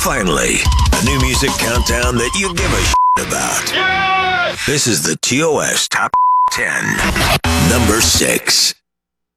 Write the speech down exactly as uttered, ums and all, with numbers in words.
Finally, a new music countdown that you give a shit about. Yes! This is the T O S Top ten. Number six.